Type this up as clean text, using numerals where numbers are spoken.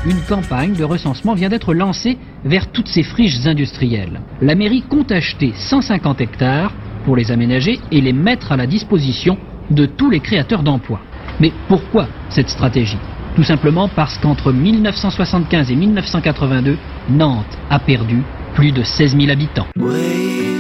une campagne de recensement vient d'être lancée vers toutes ces friches industrielles. La mairie compte acheter 150 hectares pour les aménager et les mettre à la disposition de tous les créateurs d'emplois. Mais pourquoi cette stratégie ? Tout simplement parce qu'entre 1975 et 1982, Nantes a perdu plus de 16 000 habitants.